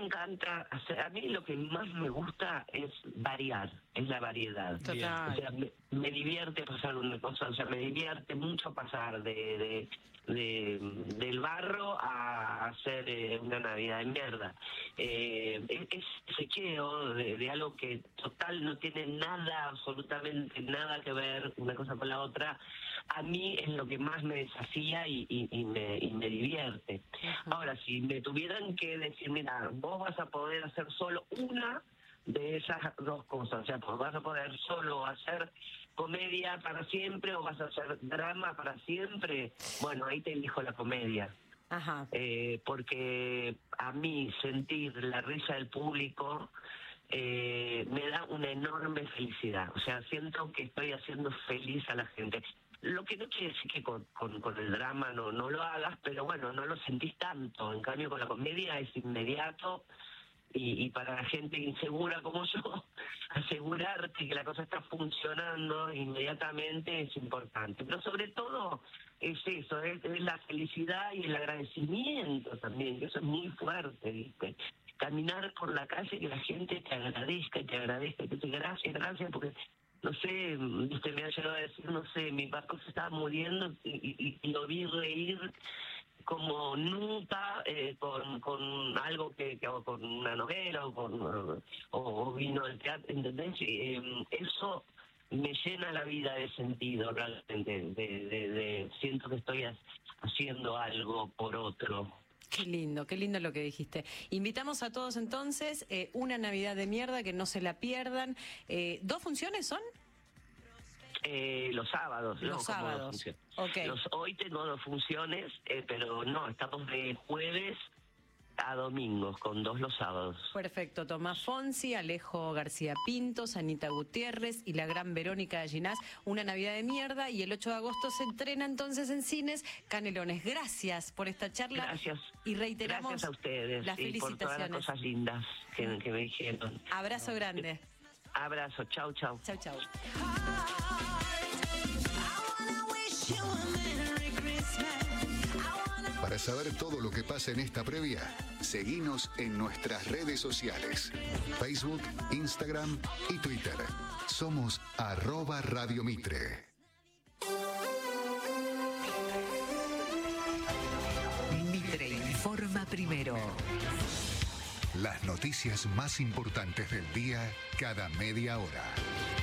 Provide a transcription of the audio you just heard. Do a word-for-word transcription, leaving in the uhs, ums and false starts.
encanta hacer, a mí lo que más me gusta es variar, es la variedad. Total. O sea, me, me divierte pasar una cosa, o sea, me divierte mucho pasar de, de, de del barro a hacer eh, una Navidad de mierda. Eh, es ese cheo de, de algo que total no tiene nada, absolutamente nada que ver una cosa con la otra. A mí es lo que más me desafía y, y, y, me, y me divierte. Uh-huh. Ahora, si me tuvieran que decir, mira, vos vas a poder hacer solo una de esas dos cosas, o sea, pues vas a poder solo hacer comedia para siempre o vas a hacer drama para siempre, bueno, ahí te elijo la comedia. Ajá. Eh, porque a mí sentir la risa del público eh, me da una enorme felicidad, o sea, siento que estoy haciendo feliz a la gente. Lo que no quiere decir que con, con, con el drama no, no lo hagas, pero bueno, no lo sentís tanto. En cambio, con la comedia es inmediato y, y para la gente insegura como yo, asegurarte que la cosa está funcionando inmediatamente es importante. Pero sobre todo es eso, es, es la felicidad y el agradecimiento también, que eso es muy fuerte, ¿viste? Caminar por la calle y que la gente te agradezca, te agradezca, te dice gracias, gracias, porque... No sé, usted me ha llegado a decir, no sé, mi papá se estaba muriendo y, y, y lo vi reír como nunca eh, con, con algo que, que o con una novela o con o, o vino al teatro, ¿entendés? Y, eh, eso me llena la vida de sentido realmente, de, de, de siento que estoy haciendo algo por otro. Qué lindo, qué lindo lo que dijiste. Invitamos a todos entonces, eh, una Navidad de mierda, que no se la pierdan. Eh, ¿Dos funciones son? Eh, los sábados. Los no, sábados. Okay. Los, hoy tengo dos funciones, eh, pero no, estamos de jueves a domingos, con dos los sábados. Perfecto. Tomás Fonsi, Alejo García Pintos, Anita Gutiérrez y la gran Verónica Gallinás, una Navidad de mierda, y el ocho de agosto se estrena entonces en cines Canelones. Gracias por esta charla. Gracias. Y reiteramos Gracias a ustedes las y felicitaciones. por todas las cosas lindas que, que me dijeron. Abrazo grande. Abrazo, chau, chau. Chau, chau. Para saber todo lo que pasa en esta previa, seguinos en nuestras redes sociales, Facebook, Instagram y Twitter. Somos arroba Radio Mitre. Mitre informa primero. Las noticias más importantes del día cada media hora.